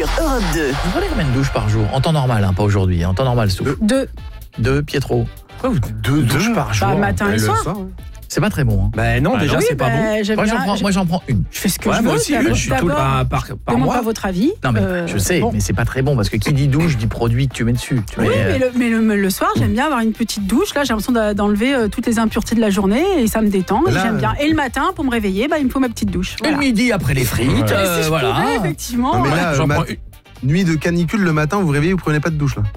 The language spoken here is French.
sur Europe 2. Vous prenez combien de douches par jour? En temps normal, pas aujourd'hui, en temps normal, Stouff. 2. Pietro. Pourquoi vous dites 2 douches par jour? Matin et soir. C'est pas très bon. Non, déjà, c'est pas bon. Moi, j'en prends une. Je fais ce que je veux. Moi aussi, je suis tout par Demande mois. pas votre avis. Non, mais je sais, mais c'est pas très bon parce que qui dit douche dit produit que tu mets dessus. Oui, mais le soir, j'aime bien avoir une petite douche. Là, j'ai l'impression d'enlever toutes les impuretés de la journée et ça me détend. Là, j'aime bien. Et le matin, pour me réveiller, il me faut ma petite douche. Et le midi après les frites, Si je voilà. pouvais, effectivement. Non, mais là, J'en prends nuit de canicule le matin, vous vous réveillez, vous prenez pas de douche là.